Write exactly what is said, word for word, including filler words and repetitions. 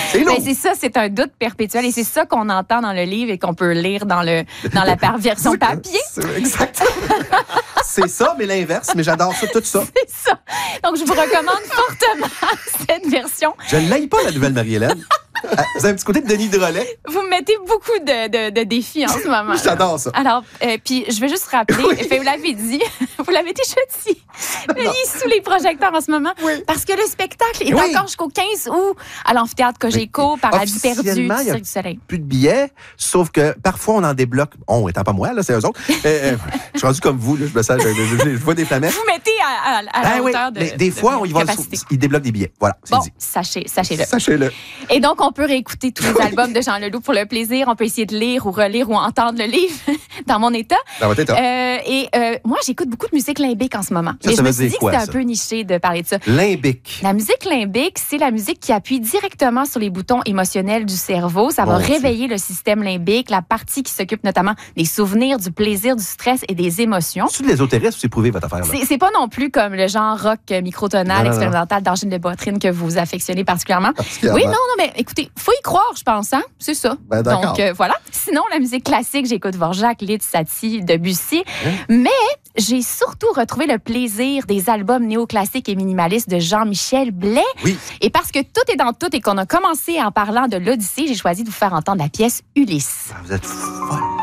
C'est long. Ben, c'est ça, c'est un doute perpétuel et c'est ça qu'on entend dans le livre et qu'on peut lire dans, le, dans la par- version papier. C'est, exactement. C'est ça, mais l'inverse. Mais j'adore ça, tout ça. C'est ça. Donc, je vous recommande fortement cette version. Je ne l'aille pas, la nouvelle Marie-Hélène. Vous avez un petit côté de Denis Drolet. Vous me mettez beaucoup de, de, de défis en ce moment. J'adore ça. Alors, euh, puis je veux juste rappeler, Oui. vous l'avez dit, vous l'avez déjà dit, il est sous les projecteurs en ce moment, Oui. parce que le spectacle est Oui. encore jusqu'au quinze août à l'amphithéâtre Cogeco, Paradis perdu, Officiellement, du il y a Cirque du Soleil. plus de billets, sauf que parfois on en débloque. On, étant pas moi, là, c'est eux autres. Euh, euh, je suis rendu comme vous, là, je me sens, je, je, je, je vois des flamèches. Vous mettez à, à, à la Ben oui, hauteur de mais des de fois, on y va, capacité. ils débloquent des billets. Voilà, c'est Bon, dit. sachez, sachez-le. Sachez-le. Et donc, on peut réécouter tous les albums de Jean Leloup pour le plaisir. On peut essayer de lire ou relire ou entendre le livre dans mon état. Dans votre état. Euh, et euh, moi, j'écoute beaucoup de musique limbique en ce moment. Ça, Mais ça je me veut suis dire dit que quoi, c'était un ça? peu niché de parler de ça. Limbique. La musique limbique, c'est la musique qui appuie directement sur les boutons émotionnels du cerveau. Ça va Mon Dieu. réveiller le système limbique, la partie qui s'occupe notamment des souvenirs, du plaisir, du stress et des émotions. C'est de l'ésotérisme ou c'est prouvé, votre affaire, là? C'est, c'est pas non plus comme le genre rock euh, microtonal, Non, non, expérimental d'Angèle de Boitrine que vous affectionnez particulièrement. Particulièrement. Oui, non, non, mais écoutez, faut y croire, je pense, hein? C'est ça. Ben, d'accord. Donc, euh, voilà. Sinon, la musique classique, j'écoute Dvorak, Liszt, Satie, Debussy. Hein? Mais j'ai surtout retrouvé le plaisir des albums néoclassiques et minimalistes de Jean-Michel Blais. Oui. Et parce que tout est dans tout et qu'on a commencé en parlant de l'Odyssée, j'ai choisi de vous faire entendre la pièce Ulysse. Ah, vous êtes folle.